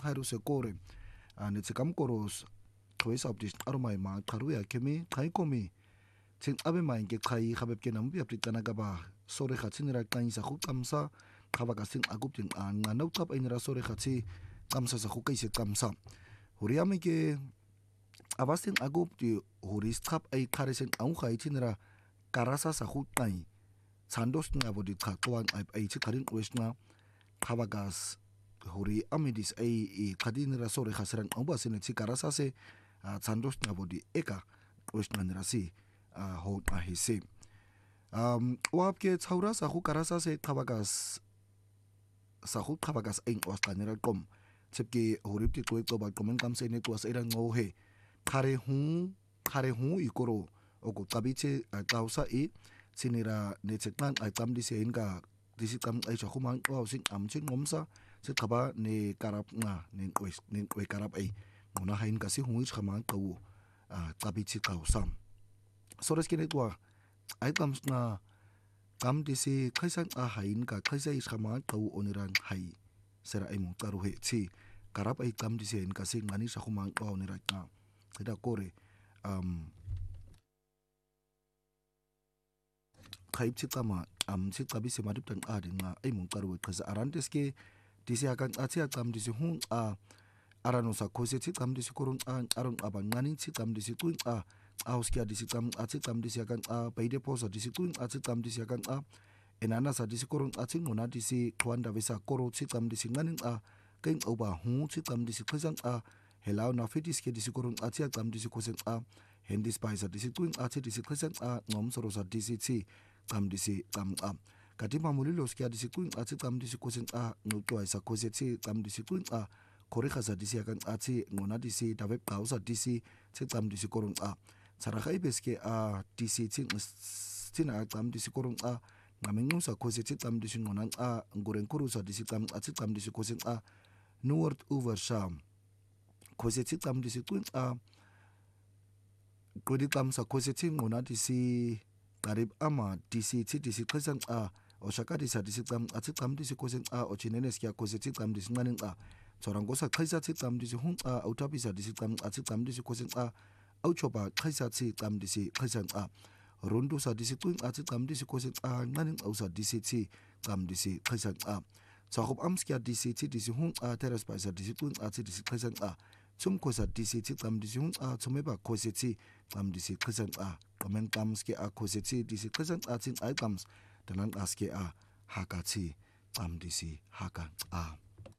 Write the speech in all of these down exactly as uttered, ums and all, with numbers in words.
haru sekore netse kam koros khwesa update armai ma kharu ya kemi khai komi tsin abe mai ke khai khabeb ke nambi apri kana ka ba sore khatsin ra kain sa khu kamsa khaba ka sing agup tin an nga no tap in ra sore khatsi kamsa sa khu kai se kamsa huriami ke abasting agup ti huris tap ai khare sen au khai tin ra karasa sa khu kai sandos nga bodi khatwan ai chi kharin westna khaba gas huri amidis ai i khadin ra sore khasran au ba sen chi karasa se sandos nga bodi eka westna ra si ho a hise um wap ke thaura sa khu karasa se khabagas sa khu khabagas ein ostanera kom chepke horip ti koi to ba komen kam se ne to sa ira ngo he khare hu khare hu ikoro oku tabiche tausa e sinira ne chekman ai tam di se inga disi kam ai cha khumang wa sing am chin ngomsa se khaba ne karap nga ne koi ne koi karap ai ngona hain ka si hu ich khamang qaw tabiche tausa sores ke ne to ai kam na kam disi khaisan a hain ka khaisa is khama qaw oniran hai sera ai mong taru he chi karap ai kam disi en ka sing mani sa khumang qaw onira ka ida kore um khaip chi tama am chi tabi se madip tan a dinga ai mong taru khaza arantes ke disi akan achi kam disi hun a arano sa khose chi kam disi korun an aron aban ngani chi kam disi tuin a auskia disi kam achi kam disi akan a paide posa disi tuin achi kam disi akan a enana sa disi korun achi ngona disi khwanda vesa koro chi kam disi nganin a kain oba hu chi kam disi khazan a helao na fitis ke disi korun achi kam disi kosen a hendis paisa disi tuin achi disi khazan a ngom soro sa disi chi kam disi kam a kadima mulilos kia disi tuin achi kam disi kosen a nuto isa kose chi kam disi tuin a kore khaza disi akan achi ngona disi dawe pausa disi chi kam disi korun a sarakai beske a disi chin tina kam disi korun a ngaming sa kose chi tam disi ngonan a ngoren kuru sa disi tam a chi tam disi kosen a nuward over sham kose chi tam disi twin a kodi tam sa kose chi ngona disi karib ama disi chi disi khazan a oshaka disi disi tam a chi tam disi kosen a ochinenes kia kose chi tam disi nganin a chorango sa khaisa chi tam disi hun a utapisa disi tam a chi tam disi kosen a auchoba khaisa chi tam disi khazan a rondo sa disi tuin a chi tam disi kosen a nganin ausa disi chi tam disi khazan a sakhop amskia disi chi disi hun a teras paisa disi tuin a chi disi khazan a chum kosa disi chi tam disi hun a chumeba kose chi tam disi khazan a komen kamski a kose chi disi khazan a chin ai kams tanan aske a haka chi tam disi haka a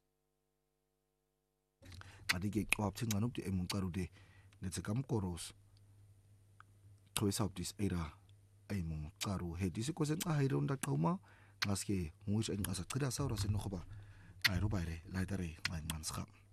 adige kwap chin nganup ti emung karude netse kam koros toy sabdis era ay mong karu he disi kosen a hayron da kauma ngaske muis ay ngasa kada saura sin no khoba ay ro bayre laitare ay manskap